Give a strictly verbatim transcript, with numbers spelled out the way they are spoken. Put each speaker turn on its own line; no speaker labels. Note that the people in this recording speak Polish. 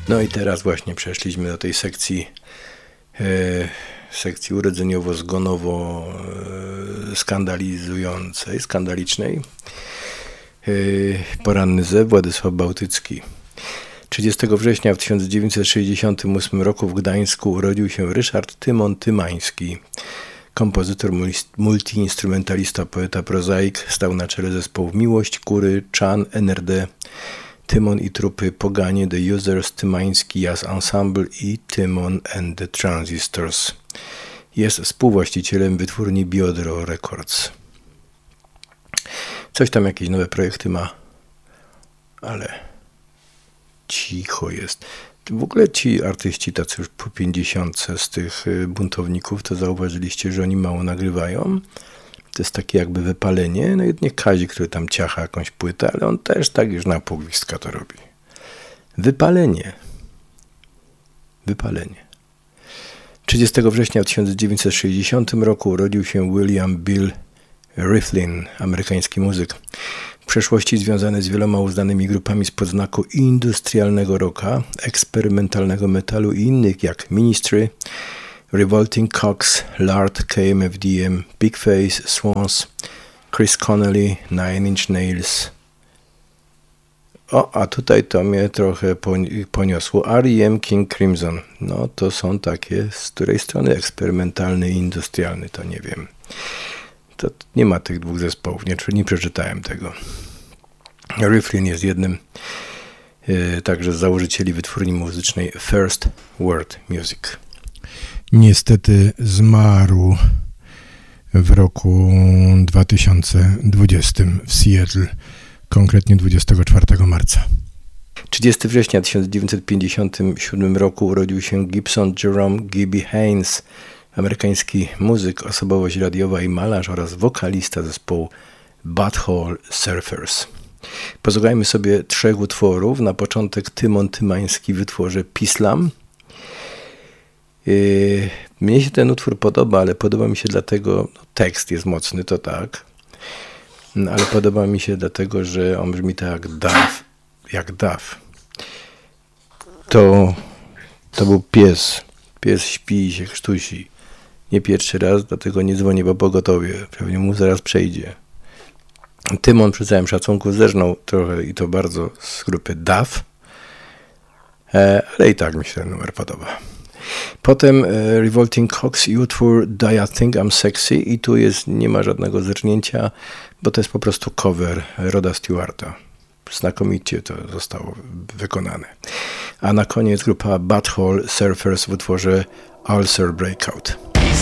No i teraz właśnie przeszliśmy do tej sekcji e, sekcji urodzeniowo-zgonowo e, skandalizującej, skandalicznej. E, Poranny Zew, Władysław Bałtycki. trzydziestego września w tysiąc dziewięćset sześćdziesiątym ósmym roku w Gdańsku urodził się Ryszard Tymon Tymański. Kompozytor, multiinstrumentalista, poeta, prozaik, stał na czele zespołów Miłość, Kury, Czan, N R D, Tymon i trupy Poganie, The Users, Tymański Jazz Ensemble i Tymon and the Transistors. Jest współwłaścicielem wytwórni Biodro Records. Coś tam, jakieś nowe projekty ma, ale cicho jest. W ogóle ci artyści tacy już po pięćdziesiątce z tych buntowników, to zauważyliście, że oni mało nagrywają. To jest takie jakby wypalenie. No jedynie Kazik, który tam ciacha jakąś płytę, ale on też tak już na pół gwizdka to robi. Wypalenie. Wypalenie. trzydziestego września w tysiąc dziewięćset sześćdziesiątym roku urodził się William Bill Riflin, amerykański muzyk. W przeszłości związany z wieloma uznanymi grupami z podznaku industrialnego rocka, eksperymentalnego metalu i innych jak Ministry, Revolting Cocks, Lard, K M F D M, Big Face, Swans, Chris Connelly, Nine Inch Nails. O, a tutaj to mnie trochę poniosło. R E M, King Crimson. No to są takie, z której strony eksperymentalny i industrialny, to nie wiem. To nie ma tych dwóch zespołów, nie, nie przeczytałem tego. Riflin jest jednym yy, także z założycieli wytwórni muzycznej First World Music.
Niestety zmarł w roku dwa tysiące dwudziestym w Seattle, konkretnie dwudziestego czwartego marca.
trzydziestego września tysiąc dziewięćset pięćdziesiątym siódmym roku urodził się Gibson Jerome Gibby Haynes, amerykański muzyk, osobowość radiowa i malarz oraz wokalista zespołu Butthole Surfers. Posłuchajmy sobie trzech utworów. Na początek Tymon Tymański w utworze Pislam. Yy, mnie się ten utwór podoba, ale podoba mi się dlatego, no, tekst jest mocny, to tak, no, ale podoba mi się dlatego, że on brzmi tak jak daw, jak daw. To, to był pies. Pies śpi i się krztusi. Nie pierwszy raz, dlatego nie dzwonię po pogotowie. Pewnie mu zaraz przejdzie. Tymon przy całym szacunku zerżnął trochę i to bardzo z grupy Daw, e, ale i tak mi się ten numer podoba. Potem e, Revolting Cocks i utwór Do You Think I'm Sexy i tu jest, nie ma żadnego zerżnięcia, bo to jest po prostu cover Roda Stewarta. Znakomicie to zostało wykonane. A na koniec grupa Butthole Surfers w utworze Ulcer Breakout.